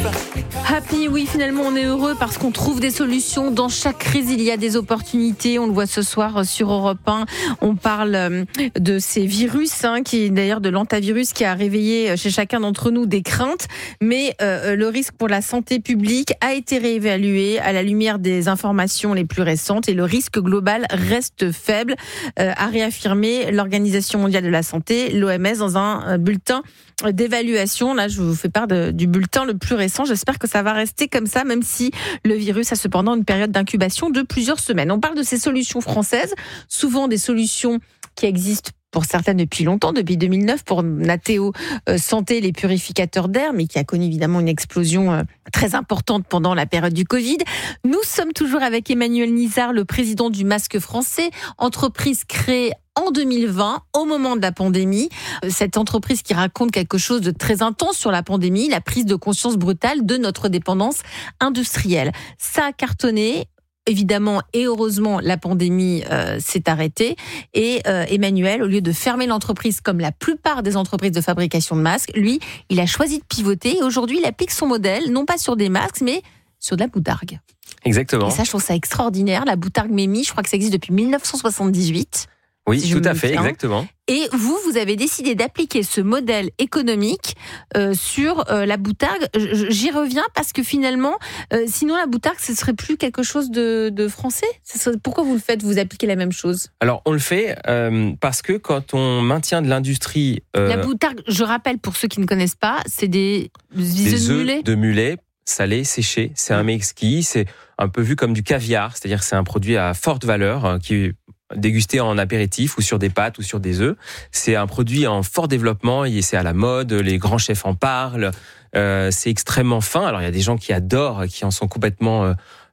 Happy, oui, finalement on est heureux parce qu'on trouve des solutions. Dans chaque crise, il y a des opportunités. On le voit ce soir sur Europe 1. On parle de ces virus, qui d'ailleurs de l'hantavirus qui a réveillé chez chacun d'entre nous des craintes. Mais le risque pour la santé publique a été réévalué à la lumière des informations les plus récentes et le risque global reste faible, a réaffirmé l'Organisation mondiale de la santé, l'OMS, dans un bulletin d'évaluation. Là, je vous fais part du bulletin le plus récent. J'espère que ça va rester comme ça, même si le virus a cependant une période d'incubation de plusieurs semaines. On parle de ces solutions françaises, souvent des solutions qui existent pour certaines depuis longtemps, depuis 2009, pour Nathéo Santé, les purificateurs d'air, mais qui a connu évidemment une explosion très importante pendant la période du Covid. Nous sommes toujours avec Emmanuel Nizard, le président du Masque Français, entreprise créée en 2020, au moment de la pandémie. Cette entreprise qui raconte quelque chose de très intense sur la pandémie, la prise de conscience brutale de notre dépendance industrielle. Ça a cartonné. Évidemment et heureusement, la pandémie s'est arrêtée. Et Emmanuel, au lieu de fermer l'entreprise comme la plupart des entreprises de fabrication de masques, lui, il a choisi de pivoter. Et aujourd'hui, il applique son modèle, non pas sur des masques, mais sur de la boutargue. Exactement. Et ça, je trouve ça extraordinaire. La boutargue Mémi, je crois que ça existe depuis 1978. Oui, si tout à fait, exactement. Et vous avez décidé d'appliquer ce modèle économique sur la boutargue. J'y reviens parce que finalement, sinon la boutargue, ce serait plus quelque chose de français. Pourquoi vous le faites? Vous appliquez la même chose? Alors, on le fait parce que quand on maintient de l'industrie... La boutargue, je rappelle pour ceux qui ne connaissent pas, c'est des œufs de mulet salés, séchés. C'est un mets exquis, c'est un peu vu comme du caviar, c'est-à-dire que c'est un produit à forte valeur qui est dégusté en apéritif ou sur des pâtes ou sur des œufs. C'est un produit en fort développement et c'est à la mode, les grands chefs en parlent, c'est extrêmement fin. Alors il y a des gens qui adorent, qui en sont complètement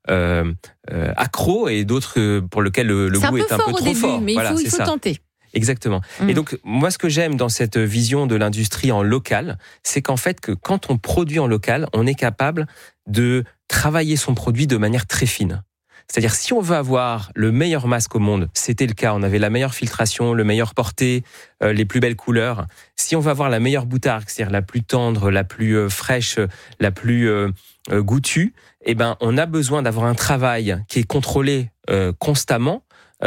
accros et d'autres pour lesquels le goût est un peu trop fort. Mais voilà, il faut tenter. Exactement. Et donc, moi, ce que j'aime dans cette vision de l'industrie en local, c'est qu'en fait, que quand on produit en local, on est capable de travailler son produit de manière très fine. C'est-à-dire, si on veut avoir le meilleur masque au monde, c'était le cas, on avait la meilleure filtration, le meilleur porté, les plus belles couleurs. Si on veut avoir la meilleure boutargue, c'est-à-dire la plus tendre, la plus fraîche, la plus goûtue, eh ben, on a besoin d'avoir un travail qui est contrôlé constamment.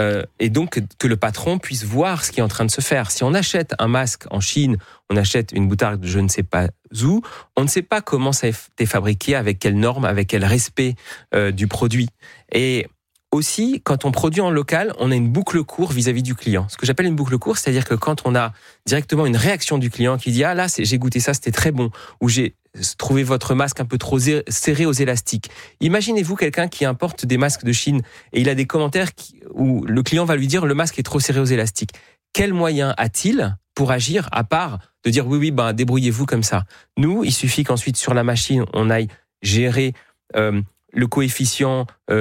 Et donc que le patron puisse voir ce qui est en train de se faire. Si on achète un masque en Chine, on achète une boutarde de je ne sais pas où, on ne sait pas comment ça a été fabriqué, avec quelles normes, avec quel respect du produit. Et aussi, quand on produit en local, on a une boucle court vis-à-vis du client. Ce que j'appelle une boucle court, c'est-à-dire que quand on a directement une réaction du client qui dit « Ah là, j'ai goûté ça, c'était très bon » ou « J'ai trouvé votre masque un peu trop serré aux élastiques ». Imaginez-vous quelqu'un qui importe des masques de Chine et il a des commentaires où le client va lui dire « Le masque est trop serré aux élastiques ». Quel moyen a-t-il pour agir à part de dire « Oui, débrouillez-vous comme ça ». Nous, il suffit qu'ensuite sur la machine, on aille gérer le coefficient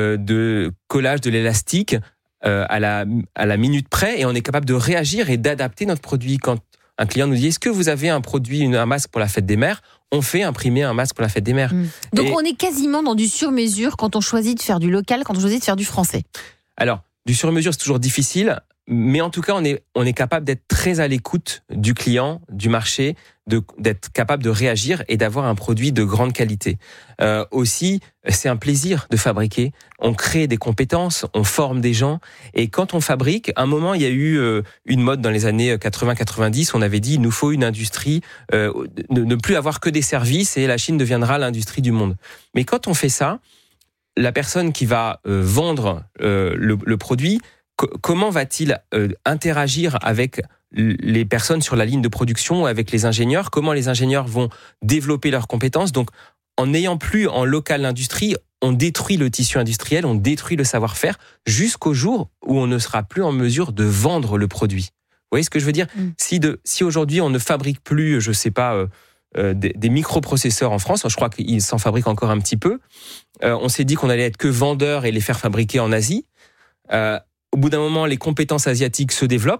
de collage de l'élastique à la minute près et on est capable de réagir et d'adapter notre produit. Quand un client nous dit « Est-ce que vous avez un masque pour la fête des mères ?» On fait imprimer un masque pour la fête des mères. Donc on est quasiment dans du sur-mesure quand on choisit de faire du local, quand on choisit de faire du français. Alors, du sur-mesure, c'est toujours difficile. Mais en tout cas, on est capable d'être très à l'écoute du client, du marché, d'être capable de réagir et d'avoir un produit de grande qualité. Aussi, c'est un plaisir de fabriquer. On crée des compétences, on forme des gens. Et quand on fabrique, à un moment, il y a eu une mode dans les années 80-90. On avait dit, il nous faut une industrie, ne plus avoir que des services et la Chine deviendra l'industrie du monde. Mais quand on fait ça, la personne qui va vendre le produit, comment va-t-il interagir avec les personnes sur la ligne de production, avec les ingénieurs? Comment les ingénieurs vont développer leurs compétences? Donc, en n'ayant plus en local l'industrie, on détruit le tissu industriel, on détruit le savoir-faire jusqu'au jour où on ne sera plus en mesure de vendre le produit. Vous voyez ce que je veux dire? Si aujourd'hui on ne fabrique plus, je sais pas, des microprocesseurs en France, je crois qu'ils s'en fabriquent encore un petit peu. On s'est dit qu'on allait être que vendeurs et les faire fabriquer en Asie. Au bout d'un moment, les compétences asiatiques se développent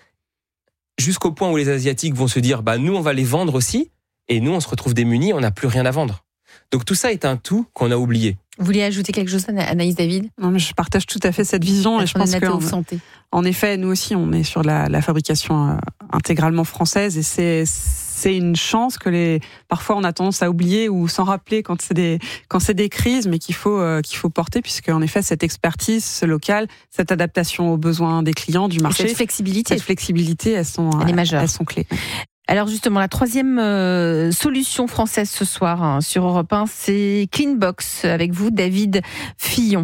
jusqu'au point où les Asiatiques vont se dire nous, on va les vendre aussi. Et nous, on se retrouve démunis, on n'a plus rien à vendre. Donc tout ça est un tout qu'on a oublié. Vous vouliez ajouter quelque chose, Anaïs David ? Non, mais je partage tout à fait cette vision. Et je pense en effet, nous aussi, on est sur la fabrication intégralement française. Et c'est une chance que parfois on a tendance à oublier ou s'en rappeler quand c'est des crises, mais qu'il faut porter, puisque en effet cette expertise, ce local, cette adaptation aux besoins des clients, du marché, cette flexibilité, elles sont clés. Alors justement, la troisième solution française ce soir sur Europe 1, c'est Cleanbox, avec vous, David Fillon.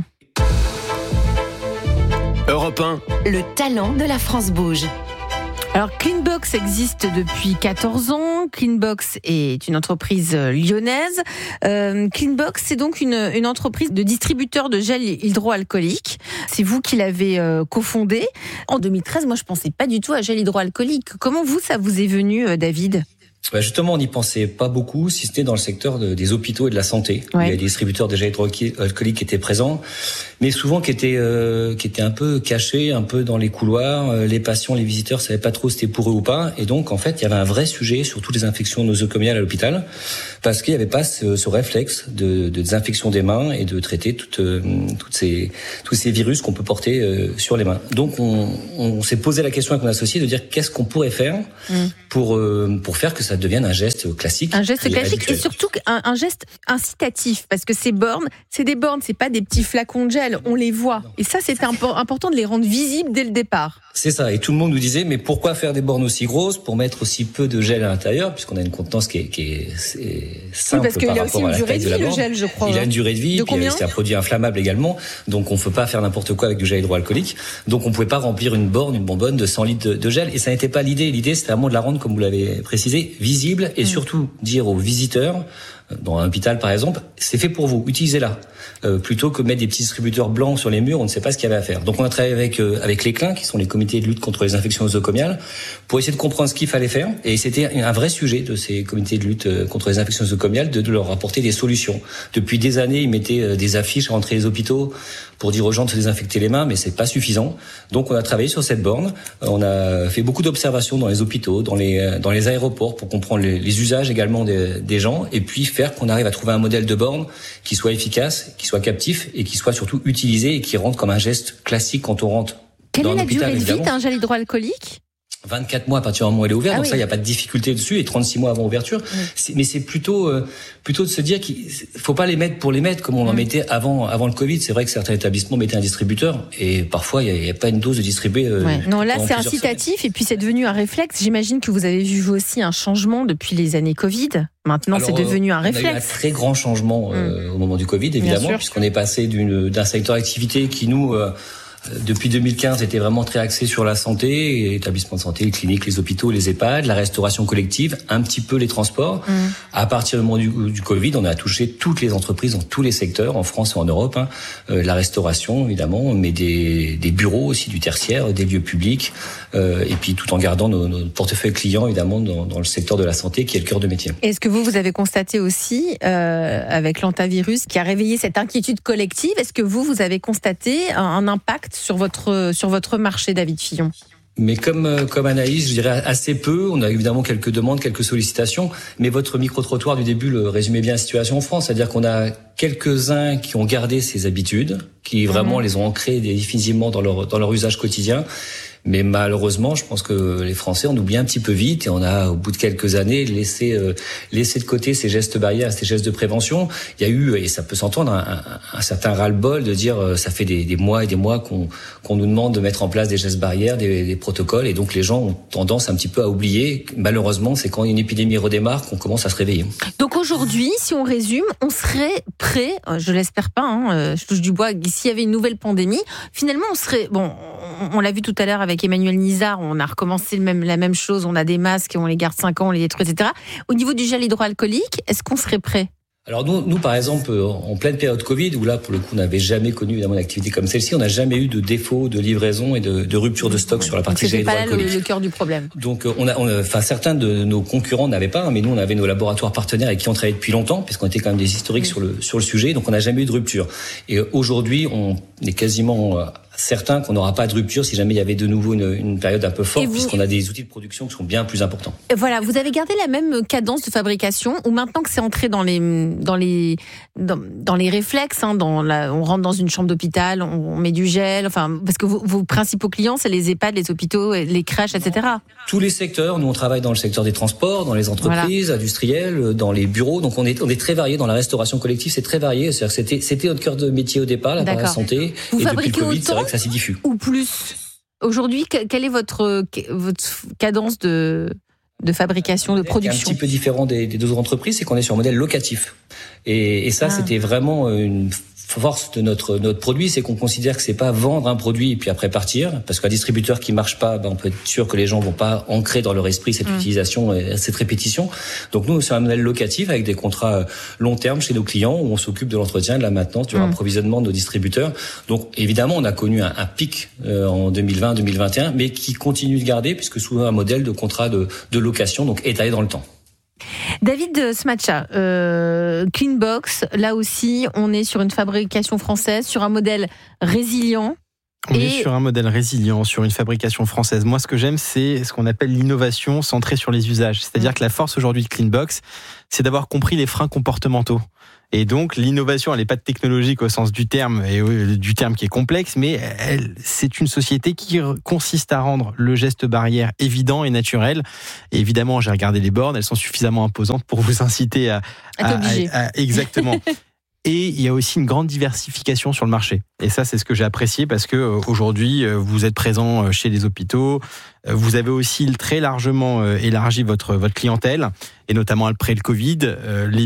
Europe 1. Le talent de la France bouge. Alors Cleanbox existe depuis 14 ans. Cleanbox est une entreprise lyonnaise. Cleanbox, c'est donc une entreprise de distributeur de gel hydroalcoolique. C'est vous qui l'avez cofondé. En 2013, moi je pensais pas du tout à gel hydroalcoolique. Comment ça vous est venu, David ? Justement, on n'y pensait pas beaucoup, si c'était dans le secteur des hôpitaux et de la santé. Ouais. Il y a des distributeurs de gel hydroalcoolique qui étaient présents, mais souvent qui étaient un peu cachés, un peu dans les couloirs. Les patients, les visiteurs savaient pas trop si c'était pour eux ou pas. Et donc, en fait, il y avait un vrai sujet sur toutes les infections nosocomiales à l'hôpital, parce qu'il n'y avait pas ce réflexe de désinfection des mains et de traiter tous ces virus qu'on peut porter sur les mains. Donc, on s'est posé la question avec mon associé de dire qu'est-ce qu'on pourrait faire pour faire que ça devienne un geste classique. Un geste classique et surtout un geste incitatif, parce que ces bornes, c'est des bornes, c'est pas des petits flacons de gel, on les voit. Et ça, c'est important de les rendre visibles dès le départ. C'est ça, et tout le monde nous disait, mais pourquoi faire des bornes aussi grosses pour mettre aussi peu de gel à l'intérieur, puisqu'on a une contenance qui est simple, parce qu'il par a aussi rapport une à la durée taille de de la vie, le borne. gel, je crois. Il a une durée de vie, puis c'est un produit inflammable également, donc on ne peut pas faire n'importe quoi avec du gel hydroalcoolique, donc on ne pouvait pas remplir une bonbonne de 100 litres de gel, et ça n'était pas l'idée. L'idée, c'était vraiment de la rendre, comme vous l'avez précisé, visible, et surtout dire aux visiteurs, dans un hôpital par exemple, c'est fait pour vous, utilisez-la. Plutôt que mettre des petits distributeurs blancs sur les murs, on ne sait pas ce qu'il y avait à faire. Donc on a travaillé avec les CLIN, qui sont les comités de lutte contre les infections nosocomiales, pour essayer de comprendre ce qu'il fallait faire. Et c'était un vrai sujet de ces comités de lutte contre les infections nosocomiales, de leur apporter des solutions. Depuis des années, ils mettaient des affiches à l'entrée des hôpitaux pour dire aux gens de se désinfecter les mains, mais c'est pas suffisant. Donc on a travaillé sur cette borne. On a fait beaucoup d'observations dans les hôpitaux, dans les aéroports, pour comprendre les usages également des gens, et puis faire qu'on arrive à trouver un modèle de borne qui soit efficace, qui soit captif et qui soit surtout utilisé et qui rentre comme un geste classique quand on rentre dans un hôpital. Quelle est la durée de vie d'un gel hydroalcoolique ? 24 mois à partir du moment où elle est ouverte, donc ça, il n'y a pas de difficulté dessus, et 36 mois avant ouverture. Mais c'est plutôt de se dire qu'il faut pas les mettre pour les mettre, comme on en mettait avant le Covid. C'est vrai que certains établissements mettaient un distributeur, et parfois, il n'y a pas une dose de distribuer. Non, là, c'est incitatif, et puis c'est devenu un réflexe. J'imagine que vous avez vu, vous aussi, un changement depuis les années Covid. Maintenant, c'est devenu un réflexe. On a eu un très grand changement au moment du Covid, évidemment, puisqu'on est passé d'un secteur d'activité qui, nous... depuis 2015, était vraiment très axé sur la santé, établissements de santé, les cliniques, les hôpitaux, les EHPAD, la restauration collective, un petit peu les transports. À partir du moment du Covid, on a touché toutes les entreprises dans tous les secteurs, en France et en Europe. La restauration, évidemment, mais des bureaux aussi, du tertiaire, des lieux publics, et puis tout en gardant nos portefeuilles clients, évidemment, dans le secteur de la santé, qui est le cœur de métier. Est-ce que vous avez constaté aussi, avec l'antivirus, qui a réveillé cette inquiétude collective, est-ce que vous avez constaté un impact sur votre marché, David Fillon? Mais comme analyse, je dirais assez peu. On a évidemment quelques demandes, quelques sollicitations, mais votre micro-trottoir du début le résumait bien la situation en France, c'est-à-dire qu'on a quelques-uns qui ont gardé ces habitudes, qui vraiment les ont ancrées définitivement dans leur usage quotidien. Mais malheureusement, je pense que les Français en oublient un petit peu vite, et on a, au bout de quelques années, laissé de côté ces gestes barrières, ces gestes de prévention. Il y a eu, et ça peut s'entendre, un certain ras-le-bol de dire, ça fait des mois et des mois qu'on nous demande de mettre en place des gestes barrières, des protocoles, et donc les gens ont tendance un petit peu à oublier. Malheureusement, c'est quand une épidémie redémarre qu'on commence à se réveiller. Donc aujourd'hui, si on résume, on serait prêt, je l'espère pas, je touche du bois, s'il y avait une nouvelle pandémie, finalement on serait, on l'a vu tout à l'heure avec Emmanuel Nizard, on a recommencé la même chose, on a des masques, on les garde 5 ans, on les détruit, etc. Au niveau du gel hydroalcoolique, est-ce qu'on serait prêt ? Alors nous, par exemple, en pleine période Covid, où là, pour le coup, on n'avait jamais connu évidemment une activité comme celle-ci, on n'a jamais eu de défaut de livraison et de rupture de stock sur la partie gel hydroalcoolique. C'est pas là le cœur du problème. Donc certains de nos concurrents n'avaient pas, mais nous, on avait nos laboratoires partenaires avec qui on travaillait depuis longtemps, puisqu'on était quand même des historiques sur le sujet, donc on n'a jamais eu de rupture. Et aujourd'hui, on est quasiment certain qu'on n'aura pas de rupture si jamais il y avait de nouveau une période un peu forte, puisqu'on a des outils de production qui sont bien plus importants. Voilà, vous avez gardé la même cadence de fabrication, ou maintenant que c'est entré dans les réflexes, hein, on rentre dans une chambre d'hôpital, on met du gel, enfin, parce que vos principaux clients, c'est les EHPAD, les hôpitaux, les crèches, etc. Tous les secteurs, nous on travaille dans le secteur des transports, dans les entreprises, industrielles, dans les bureaux, donc on est très varié. Dans la restauration collective, c'est très varié. C'est-à-dire que c'était notre cœur de métier au départ, la santé, vous et depuis le Covid, autant, c'est vrai que ça s'y diffuse. Ou plus. Aujourd'hui, quelle est votre cadence de fabrication, de production? Un petit peu différent des deux autres entreprises, c'est qu'on est sur un modèle locatif. Et ça, c'était vraiment une force de notre produit, c'est qu'on considère que c'est pas vendre un produit et puis après partir, parce qu'un distributeur qui marche pas, on peut être sûr que les gens vont pas ancrer dans leur esprit cette utilisation et cette répétition. Donc nous, c'est un modèle locatif avec des contrats long terme chez nos clients où on s'occupe de l'entretien, de la maintenance, du approvisionnement de nos distributeurs. Donc évidemment, on a connu un pic en 2020-2021, mais qui continue de garder puisque sous un modèle de contrat de location, donc étalé dans le temps. David Smatcha, Cleanbox, là aussi, on est sur une fabrication française, sur un modèle résilient. On est sur un modèle résilient, sur une fabrication française. Moi, ce que j'aime, c'est ce qu'on appelle l'innovation centrée sur les usages. C'est-à-dire que la force aujourd'hui de Cleanbox, c'est d'avoir compris les freins comportementaux. Et donc, l'innovation, elle n'est pas technologique au sens du terme, et du terme qui est complexe, mais c'est une société qui consiste à rendre le geste barrière évident et naturel. Et évidemment, j'ai regardé les bornes, elles sont suffisamment imposantes pour vous inciter à exactement. Et il y a aussi une grande diversification sur le marché. Et ça, c'est ce que j'ai apprécié parce que aujourd'hui, vous êtes présent chez les hôpitaux. Vous avez aussi très largement élargi votre clientèle, et notamment après le Covid. Les